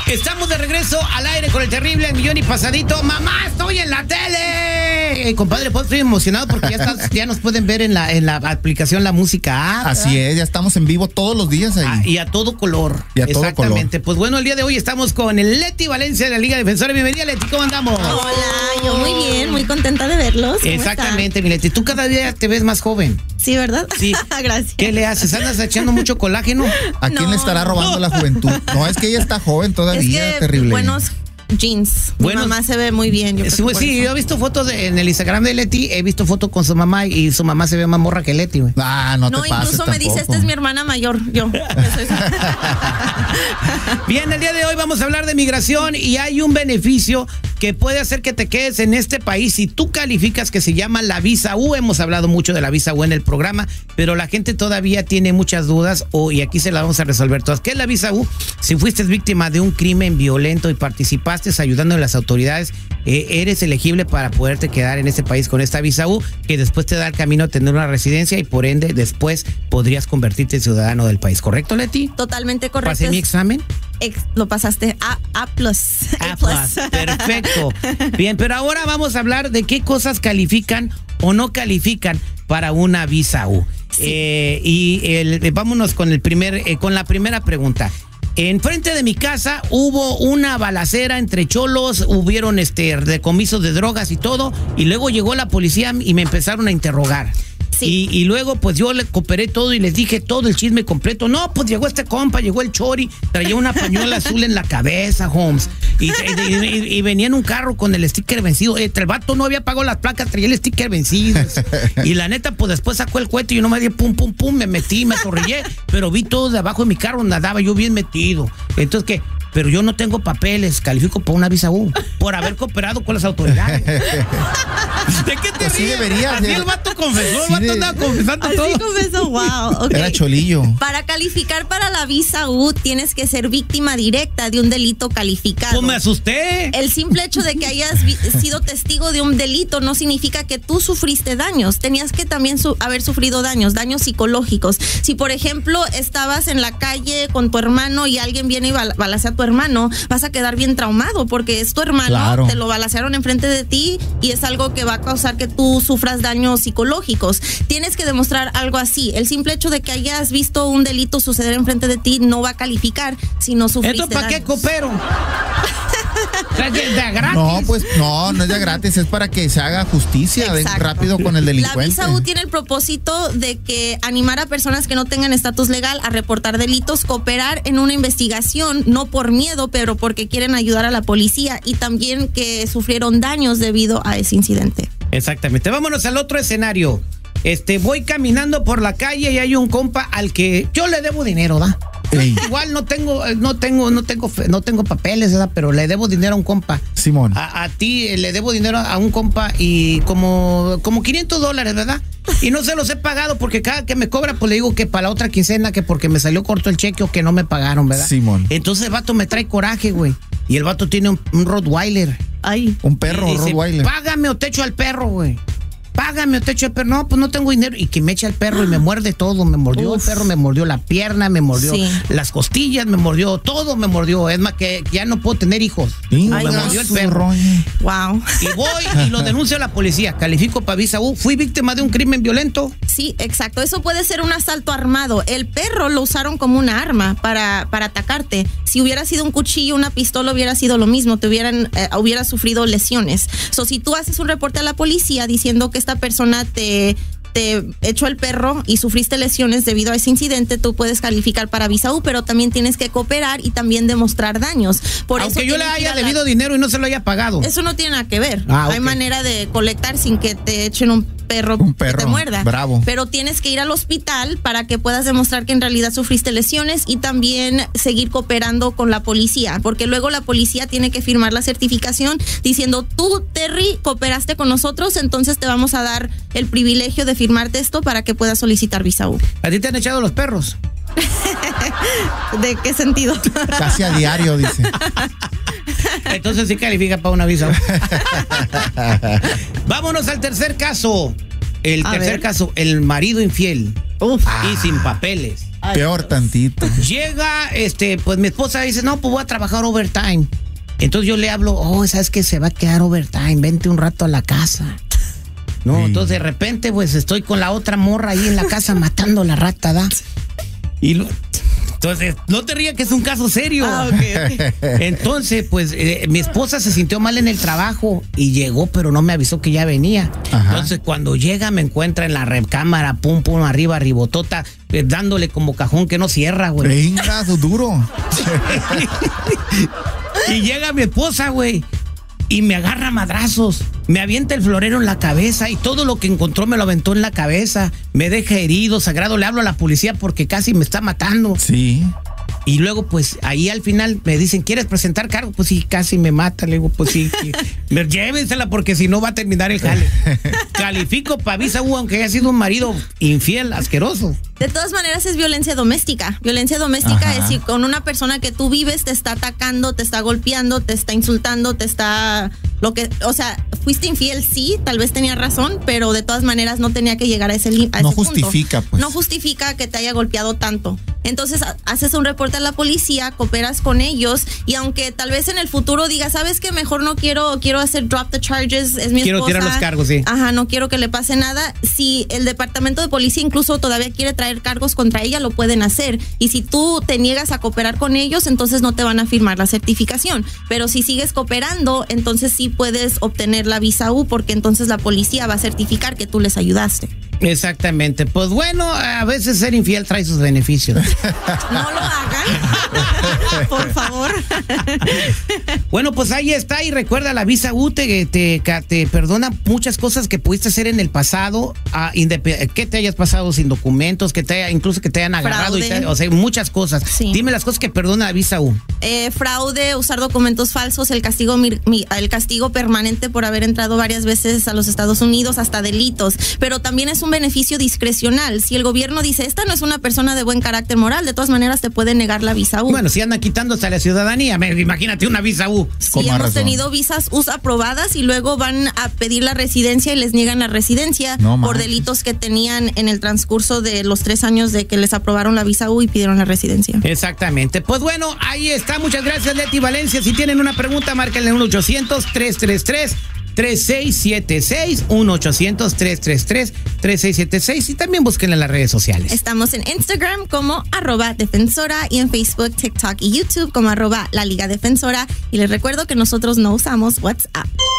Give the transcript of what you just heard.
Estamos de regreso al aire con el terrible El Millón y Pasadito. ¡Mamá, estoy en la tele! Compadre, pues estoy emocionado porque ya nos pueden ver en la aplicación La Música App. Así es, ya estamos en vivo todos los días ahí. Y a todo color. Y a todo Exactamente. color. Pues bueno, el día de hoy estamos con el Leti Valencia de la Liga Defensora. Bienvenida, Leti, ¿cómo andamos? Hola, yo muy bien, muy contenta de verlos. Exactamente, mi Leti. Tú cada día te ves más joven. Sí, ¿verdad? Sí. Gracias. ¿Qué le haces? ¿Andas echando mucho colágeno? ¿A quién le estará robando la juventud? No, es que ella está joven todavía, es que terrible. Buenos jeans. Mi mamá se ve muy bien. Sí, yo he visto fotos en el Instagram de Leti, he visto fotos con su mamá y su mamá se ve más morra que Leti, güey. Ah, no te pases incluso me dice, esta es mi hermana mayor, yo. Bien, el día de hoy vamos a hablar de migración y hay un beneficio que puede hacer que te quedes en este país si tú calificas, que se llama la visa U. Hemos hablado mucho de la visa U en el programa, pero la gente todavía tiene muchas dudas y aquí se las vamos a resolver todas. ¿Qué es la visa U? Si fuiste víctima de un crimen violento y participaste ayudando a las autoridades, eres elegible para poderte quedar en este país con esta visa U, que después te da el camino a tener una residencia y por ende después podrías convertirte en ciudadano del país. ¿Correcto, Leti? Totalmente correcto. ¿Pasé mi examen? Lo pasaste A+. A+. Perfecto. Bien, pero ahora vamos a hablar de qué cosas califican o no califican para una visa U. Sí. Vámonos con la primera pregunta. Enfrente de mi casa hubo una balacera entre cholos, hubieron decomisos de drogas y todo, y luego llegó la policía y me empezaron a interrogar. Sí. Y luego pues yo le cooperé todo y les dije todo el chisme completo. No, pues llegó este compa, llegó el chori, traía una pañuela azul en la cabeza, Holmes. Y venía en un carro con el sticker vencido. El vato no había pagado las placas, traía el sticker vencido. Y la neta, pues después sacó el cohete y yo no me di pum, pum, pum, me metí, me zorrillé, pero vi todo de abajo de mi carro, nadaba yo bien metido. Entonces, ¿qué? Pero yo no tengo papeles, califico por una visa U, por haber cooperado con las autoridades. ¿De qué te ríes? Sí debería. Así el vato confesó, el vato andaba confesando todo. Así confesó, wow. Okay. Era cholillo. Para calificar para la visa U tienes que ser víctima directa de un delito calificado. Pues me asusté. El simple hecho de que hayas sido testigo de un delito no significa que tú sufriste daños. Tenías que también haber sufrido daños psicológicos. Si, por ejemplo, estabas en la calle con tu hermano y alguien viene y balacea a tu hermano, vas a quedar bien traumado porque es tu hermano, claro. Te lo balacearon enfrente de ti y es algo que va a causar que tú sufras daños psicológicos. Tienes que demostrar algo así. El simple hecho de que hayas visto un delito suceder enfrente de ti no va a calificar si no sufriste daños. ¿Esto para qué coopero? ¿De gratis? No, pues no es de gratis, es para que se haga justicia rápido con el delincuente. La visa U tiene el propósito de que animar a personas que no tengan estatus legal a reportar delitos, cooperar en una investigación, no por miedo, pero porque quieren ayudar a la policía y también que sufrieron daños debido a ese incidente. Exactamente. Vámonos al otro escenario. Voy caminando por la calle y hay un compa al que yo le debo dinero, ¿da? Sí. Igual no tengo papeles, ¿verdad? Pero le debo dinero a un compa. Simón. A ti le debo dinero a un compa y como $500, ¿verdad? Y no se los he pagado porque cada que me cobra, pues le digo que para la otra quincena, que porque me salió corto el cheque o que no me pagaron, ¿verdad? Simón. Entonces el vato me trae coraje, güey. Y el vato tiene un Rottweiler. Ay. Un perro, y dice, Rottweiler. Págame o te echo al perro, güey. Págame o te echo el perro. No, pues no tengo dinero. Y que me echa el perro y me muerde todo. Me mordió el perro, me mordió la pierna, me mordió las costillas, me mordió todo, me mordió. Es más que ya no puedo tener hijos. Sí, me mordió el perro. Wow. Y voy y lo denuncio a la policía. Califico para visa U. Fui víctima de un crimen violento. Sí, exacto. Eso puede ser un asalto armado. El perro lo usaron como una arma para atacarte. Si hubiera sido un cuchillo, una pistola, hubiera sido lo mismo. Hubieras sufrido lesiones. Si tú haces un reporte a la policía diciendo que esta persona te echó el perro y sufriste lesiones debido a ese incidente, tú puedes calificar para visa U, pero también tienes que cooperar y también demostrar daños. Aunque yo le haya debido dinero y no se lo haya pagado. Eso no tiene nada que ver. Hay manera de colectar sin que te echen un perro que te muerda. Bravo. Pero tienes que ir al hospital para que puedas demostrar que en realidad sufriste lesiones y también seguir cooperando con la policía, porque luego la policía tiene que firmar la certificación diciendo, tú, Terry, cooperaste con nosotros, entonces te vamos a dar el privilegio de firmarte esto para que puedas solicitar visa U. ¿A ti te han echado los perros? ¿De qué sentido? Casi a diario, dice. Entonces sí califica para una visa. Vámonos al tercer caso. El tercer caso, el marido infiel y sin papeles. Peor tantito. Llega, pues mi esposa dice, no, pues voy a trabajar overtime. Entonces yo le hablo, ¿sabes qué? Se va a quedar overtime, vente un rato a la casa. No, sí. Entonces de repente, pues estoy con la otra morra ahí en la casa matando la rata, ¿da? Entonces, no te rías que es un caso serio. Okay. Entonces, pues, mi esposa se sintió mal en el trabajo y llegó, pero no me avisó que ya venía. Ajá. Entonces, cuando llega, me encuentra en la recámara, pum, arriba, ribotota, dándole como cajón que no cierra, güey. Venga, duro. Y llega mi esposa, güey, y me agarra a madrazos. Me avienta el florero en la cabeza y todo lo que encontró me lo aventó en la cabeza. Me deja herido, sagrado. Le hablo a la policía porque casi me está matando. Sí. Y luego, pues, ahí al final me dicen, ¿quieres presentar cargo? Pues sí, casi me mata. Le digo, pues sí. Llévensela porque si no va a terminar el jale. Califico para visa U, aunque haya sido un marido infiel, asqueroso. De todas maneras es violencia doméstica. Violencia doméstica es si con una persona que tú vives te está atacando, te está golpeando, te está insultando, te está... o sea, fuiste infiel, sí, tal vez tenía razón, pero de todas maneras no tenía que llegar a ese punto. No justifica, pues. No justifica que te haya golpeado tanto. Entonces haces un reporte a la policía, cooperas con ellos y aunque tal vez en el futuro digas, ¿sabes qué? Mejor no quiero hacer drop the charges, es mi esposa. Quiero tirar los cargos, sí. Ajá, no quiero que le pase nada. Si el departamento de policía incluso todavía quiere traer cargos contra ella, lo pueden hacer. Y si tú te niegas a cooperar con ellos, entonces no te van a firmar la certificación. Pero si sigues cooperando, entonces sí puedes obtener la visa U porque entonces la policía va a certificar que tú les ayudaste. Exactamente. Pues bueno, a veces ser infiel trae sus beneficios. No lo hagan, por favor. Bueno, pues ahí está. Y recuerda, la visa U te perdona muchas cosas que pudiste hacer en el pasado, que te hayas pasado sin documentos, incluso que te hayan agarrado, o sea, muchas cosas. Sí. Dime las cosas que perdona la visa U. Fraude, usar documentos falsos, el castigo permanente por haber entrado varias veces a los Estados Unidos, hasta delitos. Pero también es un beneficio discrecional. Si el gobierno dice, esta no es una persona de buen carácter moral, de todas maneras te pueden negar la visa U. Bueno, si andan quitando hasta la ciudadanía, imagínate una visa U. Sí, hemos tenido visas U aprobadas y luego van a pedir la residencia y les niegan la residencia por delitos que tenían en el transcurso de los 3 años de que les aprobaron la visa U y pidieron la residencia. Exactamente. Pues bueno, ahí está. Muchas gracias, Leti Valencia. Si tienen una pregunta, márquenle 1-800-333-3676, 1-800-333-3676 y también búsquenla en las redes sociales. Estamos en Instagram como @defensora y en Facebook, TikTok y YouTube como @la Liga Defensora. Y les recuerdo que nosotros no usamos WhatsApp.